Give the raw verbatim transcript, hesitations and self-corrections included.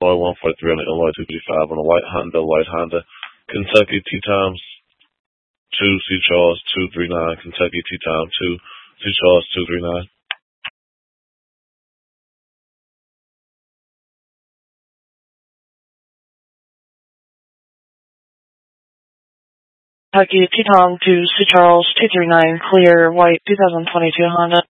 Y one five three on it, Y two three five on a white Honda, white Honda, Kentucky T-Times, two C Charles two three nine, Kentucky T-Times two C Charles two three nine. Kentucky T-Tom two C Charles two three nine, clear white two thousand twenty-two Honda.